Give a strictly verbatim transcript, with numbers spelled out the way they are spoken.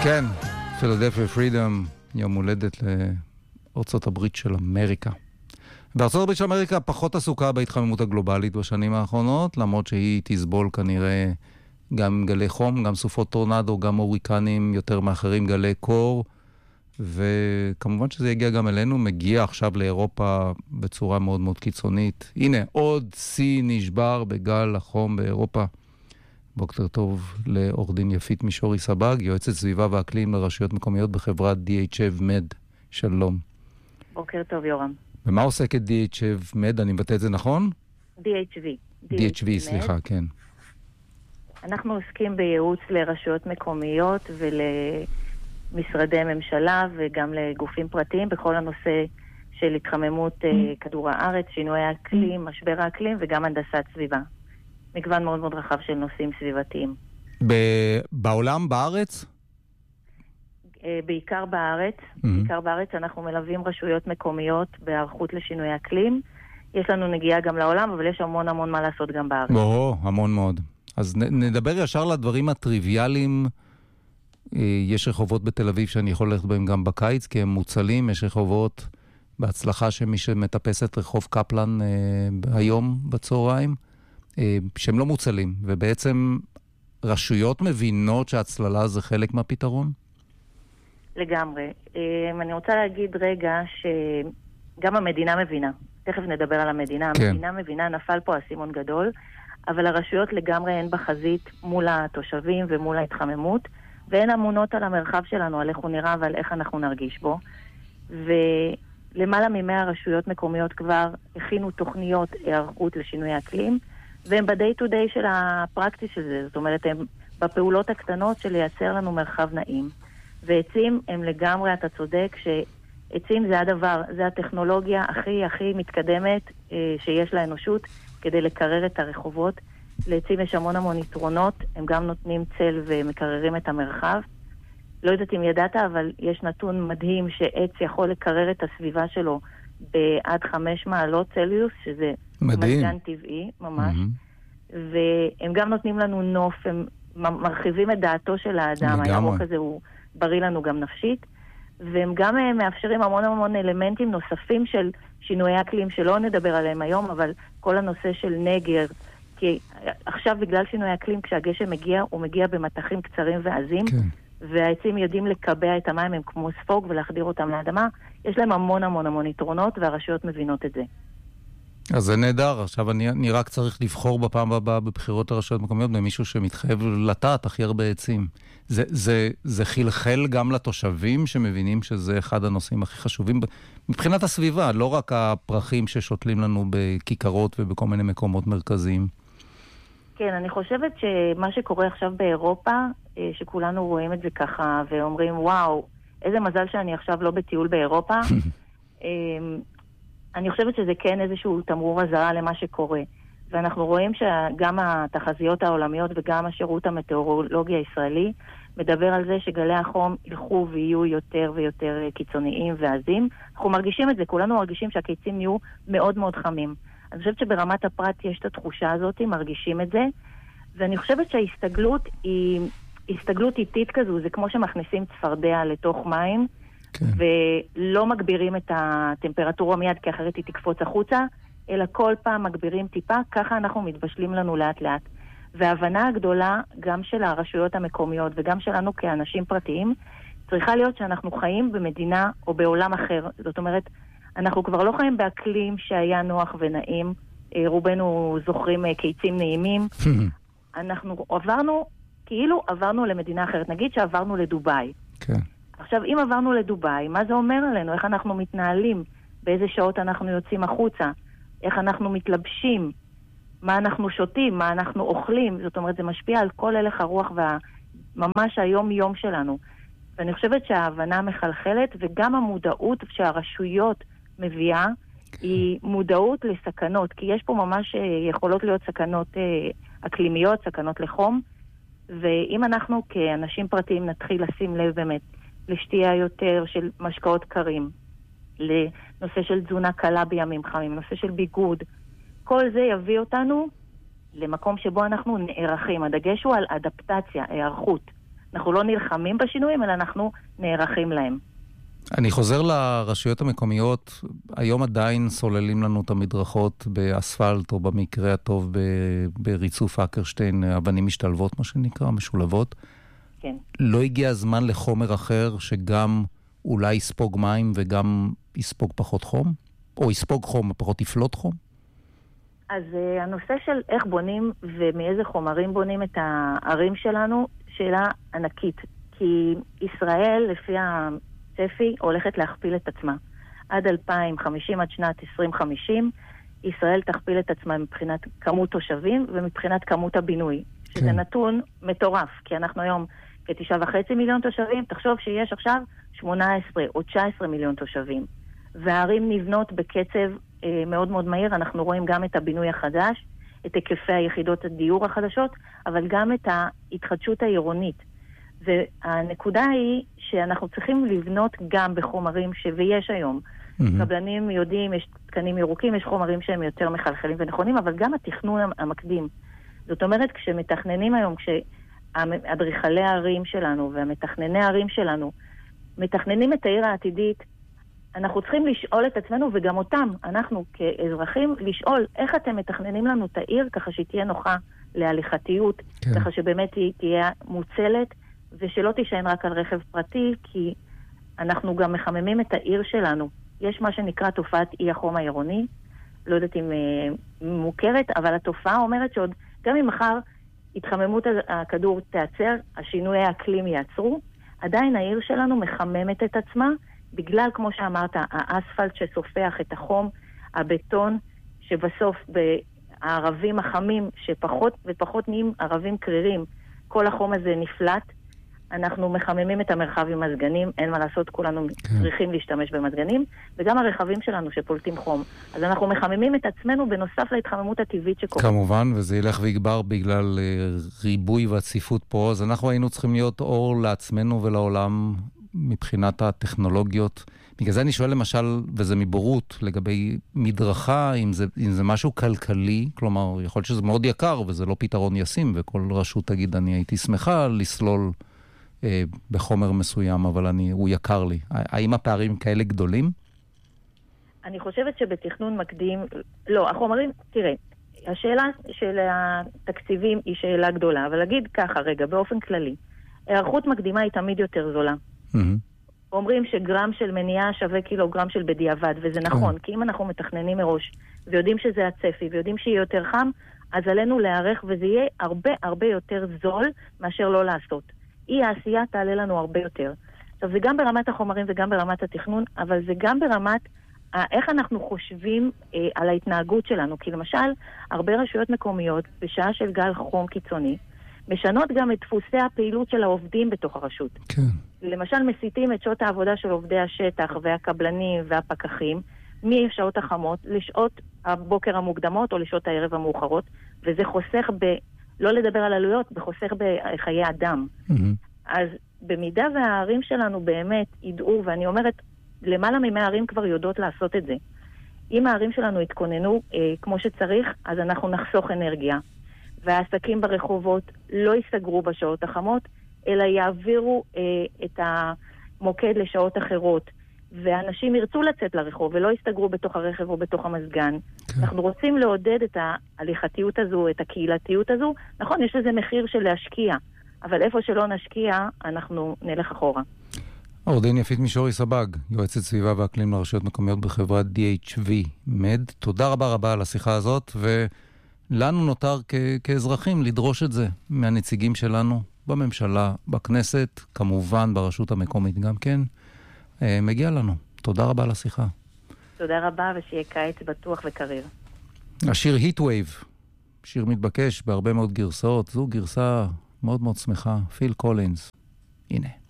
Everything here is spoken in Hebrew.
כן, פילדלפיה פרידום, יום הולדת לארצות הברית של אמריקה. בארצות הברית של אמריקה פחות עסוקה בהתחממות הגלובלית בשנים האחרונות, למרות שהיא תסבול כנראה גם גלי חום, גם סופות טורנדו, גם הוריקנים יותר מאחרים, גלי קור, וכמובן שזה יגיע גם אלינו, מגיע עכשיו לאירופה בצורה מאוד מאוד קיצונית. הנה, עוד סי נשבר בגל החום באירופה. בוקר טוב לעורך דין יפית מישורי סבג, יועצת סביבה ואקלים לרשויות מקומיות בחברת די אייץ' אף מד. שלום. בוקר טוב יורם. ומה עוסקת די אייץ' אף מד? אני מבטא את זה נכון? די אייץ' וי. די אייץ' וי, סליחה, כן. אנחנו עוסקים בייעוץ לרשויות מקומיות ולמשרדי ממשלה וגם לגופים פרטיים בכל הנושא של התחממות כדור הארץ, שינוי האקלים, משבר האקלים וגם הנדסת סביבה. מגוון מאוד מאוד רחב של נושאים סביבתיים. בעולם, בארץ? בעיקר בארץ. Mm-hmm. בעיקר בארץ אנחנו מלווים רשויות מקומיות בהיערכות לשינוי אקלים. יש לנו נגיעה גם לעולם, אבל יש המון המון מה לעשות גם בארץ. בוא, המון מאוד. אז נדבר ישר לדברים הטריוויאליים. יש רחובות בתל אביב שאני יכול ללכת בהם גם בקיץ, כי הם מוצלים. יש רחובות בהצלחה שמי שמטפס את רחוב קפלן היום בצהריים. שהם לא מוצלים, ובעצם רשויות מבינות שהצללה זה חלק מהפתרון? לגמרי. אני רוצה להגיד רגע שגם המדינה מבינה. תכף נדבר על המדינה. כן. המדינה מבינה, נפל פה אסימון גדול, אבל הרשויות לגמרי הן בחזית מול התושבים ומול ההתחממות, והן אמונות על המרחב שלנו, על איך הוא נראה ועל איך אנחנו נרגיש בו. ולמעלה ממאה רשויות מקומיות כבר הכינו תוכניות היערכות לשינוי האקלים, והם ב-day to day של הפרקטיס של זה, זאת אומרת, הם בפעולות הקטנות של לייצר לנו מרחב נעים. ועצים הם לגמרי, אתה צודק, שעצים זה הדבר, זה הטכנולוגיה הכי הכי מתקדמת אה, שיש לאנושות כדי לקרר את הרחובות. לעצים יש המון המון יתרונות, הם גם נותנים צל ומקררים את המרחב. לא יודעת אם ידעת, אבל יש נתון מדהים שעץ יכול לקרר את הסביבה שלו בעד חמש מעלות צליוס, שזה מזגן טבעי, ממש. Mm-hmm. והם גם נותנים לנו נוף, הם מרחיבים את דעתו של האדם. הירוק הזה הוא בריא לנו גם נפשית. והם גם מאפשרים המון המון אלמנטים נוספים של שינויי אקלים, שלא נדבר עליהם היום, אבל כל הנושא של נגר, כי עכשיו בגלל שינוי אקלים, כשהגשם מגיע, הוא מגיע במתחים קצרים ועזים, כן. והעצים יודעים לקבע את המים, הם כמו ספוג ולהחדיר אותם לאדמה. יש להם המון המון המון יתרונות, והרשויות מבינות את זה. אז זה נהדר. עכשיו אני, אני רק צריך לבחור בפעם הבאה בבחירות הרשויות מקומיות במישהו שמתחייב לטעת הכי הרבה עצים. זה, זה, זה חלחל גם לתושבים שמבינים שזה אחד הנושאים הכי חשובים מבחינת הסביבה, לא רק הפרחים ששותלים לנו בכיכרות ובכל מיני מקומות מרכזיים. כן, אני חושבת שמה שקורה עכשיו באירופה, שכולנו רואים את זה ככה ואומרים, וואו, איזה מזל שאני עכשיו לא בטיול באירופה. אני חושבת שזה כן איזשהו תמרור אזהרה למה שקורה. ואנחנו רואים שגם התחזיות העולמיות וגם השירות המטאורולוגי הישראלי מדבר על זה שגלי החום ילכו ויהיו יותר ויותר קיצוניים ועזים. אנחנו מרגישים את זה, כולנו מרגישים שהקיצים יהיו מאוד מאוד חמים. אני חושבת שברמת הפרט יש את התחושה הזאת, מרגישים את זה, ואני חושבת שההסתגלות היא הסתגלות איטית כזו, זה כמו שמכניסים צפרדע לתוך מים, כן. ולא מגבירים את הטמפרטורה מיד, כי אחרת היא תקפוץ החוצה, אלא כל פעם מגבירים טיפה, ככה אנחנו מתבשלים לנו לאט לאט. וההבנה הגדולה, גם של הרשויות המקומיות וגם שלנו כאנשים פרטיים, צריכה להיות שאנחנו חיים במדינה או בעולם אחר. זאת אומרת, אנחנו כבר לא חיים באקלים שהיה נוח ונעים, רובנו זוכרים קיצים נעימים. אנחנו עברנו, כאילו עברנו למדינה אחרת. נגיד שעברנו לדוביי. כן. עכשיו, אם עברנו לדוביי, מה זה אומר עלינו? איך אנחנו מתנהלים? באיזה שעות אנחנו יוצאים החוצה? איך אנחנו מתלבשים? מה אנחנו שותים? מה אנחנו אוכלים? זאת אומרת, זה משפיע על כל הלך הרוח וממש היום-יום שלנו. ואני חושבת שההבנה מחלחלת, וגם המודעות שהרשויות מביאה, היא מודעות לסכנות, כי יש פה ממש יכולות להיות סכנות אקלימיות, סכנות לחום, ואם אנחנו כאנשים פרטיים נתחיל לשים לב באמת לשתייה יותר של משקאות קרים, לנושא של תזונה קלה בימים חמים, נושא של ביגוד, כל זה יביא אותנו למקום שבו אנחנו נערכים. הדגש הוא על אדפטציה, הערכות. אנחנו לא נלחמים בשינויים, אלא אנחנו נערכים להם. אני חוזר לרשויות המקומיות, היום עדיין סוללים לנו את המדרכות באספלט, או במקרה הטוב בריצוף אקרשטיין, אבנים משתלבות, מה שנקרא, משולבות. כן. לא הגיע הזמן לחומר אחר שגם אולי יספוג מים וגם יספוג פחות חום? או יספוג חום, פחות יפלוט חום? אז uh, הנושא של איך בונים ומאיזה חומרים בונים את הערים שלנו, שאלה ענקית. כי ישראל, לפי הצפי, הולכת להכפיל את עצמה. עד אלפיים וחמישים, עד שנת עשרים וחמישים, ישראל תכפיל את עצמה מבחינת כמות תושבים ומבחינת כמות הבינוי. כן. שזה נתון מטורף, כי אנחנו היום כתשעה וחצי מיליון תושבים, תחשוב שיש עכשיו שמונה עשרה או תשע עשרה מיליון תושבים. והערים נבנות בקצב אה, מאוד מאוד מהיר, אנחנו רואים גם את הבינוי החדש, את היקפי היחידות הדיור החדשות, אבל גם את ההתחדשות העירונית. והנקודה היא שאנחנו צריכים לבנות גם בחומרים ש... ויש היום. Mm-hmm. קבלנים יודעים, יש תקנים ירוקים, יש חומרים שהם יותר מחלחלים ונכונים, אבל גם התכנון המקדים. זאת אומרת, כשמתכננים היום, כשהאדריכלי הערים שלנו והמתכנני הערים שלנו מתכננים את העיר העתידית, אנחנו צריכים לשאול את עצמנו, וגם אותם, אנחנו כאזרחים, לשאול איך אתם מתכננים לנו את העיר, ככה שהיא תהיה נוחה להליכתיות, כן. ככה שבאמת היא תהיה מוצלת, ושלא תישען רק על רכב פרטי, כי אנחנו גם מחממים את העיר שלנו. יש מה שנקרא תופעת אי החום העירוני, לא יודעת אם אה, מוכרת, אבל התופעה אומרת שעוד, גם אם מחר התחממות הכדור תעצר, השינוי האקלים יעצרו, עדיין העיר שלנו מחממת את עצמה, בגלל, כמו שאמרת, האספלט שסופח את החום, הבטון, שבסוף בערבים החמים, שפחות ופחות נהיים ערבים קרירים, כל החום הזה נפלט, אנחנו מחממים את המרחב עם מזגנים, אין מה לעשות, כולנו כן. צריכים להשתמש במזגנים, וגם הרכבים שלנו שפולטים חום. אז אנחנו מחממים את עצמנו בנוסף להתחממות הטבעית שקורה. כמובן, וזה ילך ויגבר בגלל ריבוי והצפיפות פה, אז אנחנו היינו צריכים להיות אור לעצמנו ולעולם מבחינת הטכנולוגיות. בגלל זה אני שואל למשל, וזה מבורות, לגבי מדרכה, אם זה, אם זה משהו כלכלי, כלומר, יכול להיות שזה מאוד יקר, וזה לא פתרון ישים, וכל רשות תגיד, אני הייתי שמחה לסלול אה, בחומר מסוים, אבל אני, הוא יקר לי. האם הפערים כאלה גדולים? אני חושבת שבתכנון מקדים, לא, החומרים, תראה, השאלה של התקציבים היא שאלה גדולה, אבל להגיד ככה רגע, באופן כללי, הערכות מקדימה היא תמיד יותר זולה. אומרים שגרם של מניעה שווה קילוגרם של בדיעבד, וזה נכון, כי אם אנחנו מתכננים מראש, ויודעים שזה הצפי, ויודעים שיהיה יותר חם, אז עלינו להערך, וזה יהיה הרבה הרבה יותר זול מאשר לא לעשות. אי העשייה תעלה לנו הרבה יותר. עכשיו, זה גם ברמת החומרים וגם ברמת התכנון, אבל זה גם ברמת איך אנחנו חושבים אה, על ההתנהגות שלנו. כי למשל, הרבה רשויות מקומיות, בשעה של גל חום קיצוני, משנות גם את דפוסי הפעילות של העובדים בתוך הרשות. כן. למשל, מסיטים את שעות העבודה של עובדי השטח והקבלנים והפקחים משעות החמות לשעות הבוקר המוקדמות או לשעות הערב המאוחרות, וזה חוסך ב... לא לדבר על עלויות, בחוסך בחיי אדם. Mm-hmm. אז במידה והערים שלנו באמת ידעו, ואני אומרת, למעלה ממאה ערים כבר יודעות לעשות את זה. אם הערים שלנו יתכוננו אה, כמו שצריך, אז אנחנו נחסוך אנרגיה. והעסקים ברחובות לא ייסגרו בשעות החמות, אלא יעבירו אה, את המוקד לשעות אחרות. ואנשים ירצו לצאת לרחוב ולא יסתגרו בתוך הרכב או בתוך המזגן. כן. אנחנו רוצים לעודד את ההליכתיות הזו, את הקהילתיות הזו. נכון, יש לזה מחיר של להשקיע, אבל איפה שלא נשקיע, אנחנו נלך אחורה. עורכת דין יפית מישורי סבג, יועצת סביבה ואקלים לרשויות מקומיות בחברת די אייץ' וי מד. תודה רבה רבה על השיחה הזאת, ולנו נותר כ- כאזרחים לדרוש את זה מהנציגים שלנו בממשלה, בכנסת, כמובן ברשות המקומית גם כן. מגיע לנו. תודה רבה על השיחה. תודה רבה, ושיהיה קיץ בטוח וקריר. השיר Heatwave, שיר מתבקש בהרבה מאוד גרסאות, זו גרסה מאוד מאוד שמחה, פיל קולינס. הנה.